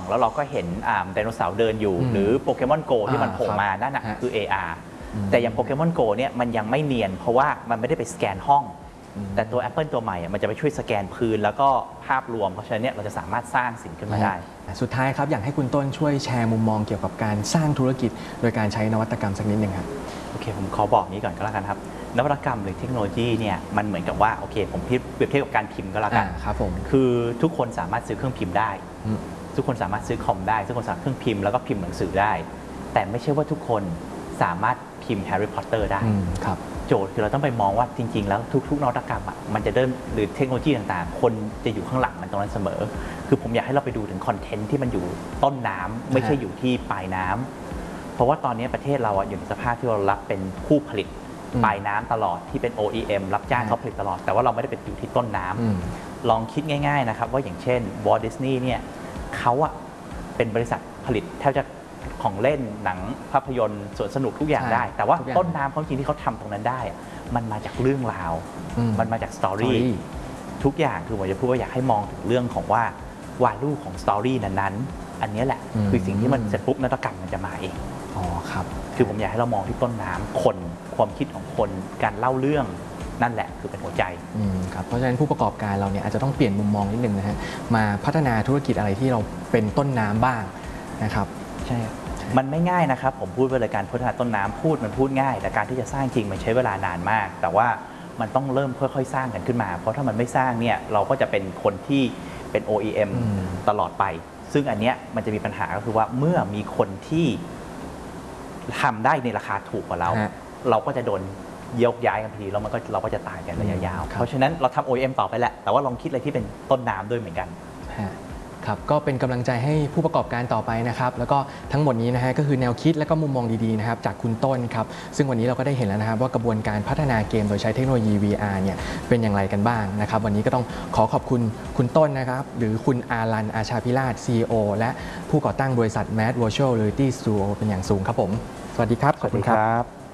แล้วเราก็เห็นไดโนเสาร์เดินอยู่หรือโปเกมอนโกที่มันโผล่มานั่นคือ AR แต่อย่างโปเกมอนโกเนี่ยมันยังไม่เนียนเพราะว่ามันไม่ได้ไปสแกนห้องแต่ตัว Apple ตัวใหม่มันจะไปช่วยสแกนพื้นแล้วก็ภาพรวมเพราะฉะนั้นเราจะสามารถสร้างสิ่งขึ้นมาได้สุดท้ายครับอยากให้คุณต้นช่วยแชร์มุมมองเกี่ยวกับการสร้างธุรกิจโดยการใช้นวัตกรรมสักนิดหนึ่งครับโอเคผมขอบอกนี้ก่อนก็แล้วกันครับนวัตกรรมหรือเทคโนโลยีเนี่ยมันเหมือนกับว่าโอเคผมเปรียบเทียบกับการพิมพ์ก็แล้วกันครับผมคือทุกคนสามารถซื้อเครื่องพิมพ์ได้ทุกคนสามารถซื้อคอมได้ทุกคนสามารถเครื่องพิมพ์แล้วก็พิมพ์หนังสือได้แต่ไม่ใช่ว่าทุกคนสามารถพิมพ์แฮร์รี่พอตเตอร์ได้ครับโจทย์คือเราต้องไปมองว่าจริงๆแล้วทุกนวัตกรรมมันจะเริ่มหรือเทคโนโลยีต่างๆคนจะอยู่ข้างหลังมันตรงนั้นเสมอคือผมอยากให้เราไปดูถึงคอนเทนต์ที่มันอยู่ต้นน้ำไม่ใช่อยู่ที่ปลายน้ำเพราะว่าตอนนี้ประเทศเราอยู่ในสภาพที่เรารับเป็นผู้ผลิตปลายน้ำตลอดที่เป็น OEM รับจ้างเขาผลิตตลอดแต่ว่าเราไม่ได้เป็นอยู่ที่ต้นน้ำลองคิดง่ายๆนะครับว่าอย่างเช่นวอลต์ดิสนีย์เนี่ยเขาเป็นบริษัทผลิตแทบจะของเล่นหนังภาพยนตร์สวนสนุกทุกอย่างได้แต่ว่าต้นน้ำเขาจริงที่เขาทำตรงนั้นได้มันมาจากเรื่องราวมันมาจากสตอรี่ทุกอย่างคือผมจะพูดว่าอยากให้มองถึงเรื่องของว่าวาลูของสตอรี่นั้นๆอันนี้แหละคือสิ่งที่มันเสร็จปุ๊บนวัตกรรมมันจะมาเองอ๋อครับคือผมอยากให้เรามองที่ต้นน้ำคนความคิดของคนการเล่าเรื่องนั่นแหละคือเป็นหัวใจครับเพราะฉะนั้นผู้ประกอบการเราเนี่ยอาจจะต้องเปลี่ยนมุมมองนิดนึงนะฮะมาพัฒนาธุรกิจอะไรที่เราเป็นต้นน้ำบ้างนะครับใช่มันไม่ง่ายนะครับผมพูดไปเลยการพัฒนาต้นน้ำมันพูดง่ายแต่การที่จะสร้างจริงมันใช้เวลานานมากแต่ว่ามันต้องเริ่มค่อยๆสร้างกันขึ้นมาเพราะถ้ามันไม่สร้างเนี่ยเราก็จะเป็นคนที่เป็น OEM ตลอดไปซึ่งอันเนี้ยมันจะมีปัญหาก็คือว่าเมื่อมีคนที่ทำได้ในราคาถูกกว่าเราก็จะโดนยกย้ายกันทีแล้วเราก็จะตายกันระยะยาวเพราะฉะนั้นเราทำ OEM ต่อไปแหละแต่ว่าลองคิดอะไรที่เป็นต้นน้ำด้วยเหมือนกันครับก็เป็นกำลังใจให้ผู้ประกอบการต่อไปนะครับแล้วก็ทั้งหมดนี้นะฮะก็คือแนวคิดและก็มุมมองดีๆนะครับจากคุณต้นครับซึ่งวันนี้เราก็ได้เห็นแล้วนะครับว่ากระบวนการพัฒนาเกมโดยใช้เทคโนโลยี VR เนี่ยเป็นอย่างไรกันบ้างนะครับวันนี้ก็ต้องขอบคุณคุณต้นนะครับหรือคุณอารันอาชาพิราช CEO และผู้ก่อตั้งบริษัท Mad Virtual Reality Studio เป็นอย่างสูงครับผมสวัสดีครับขอบคุณครับ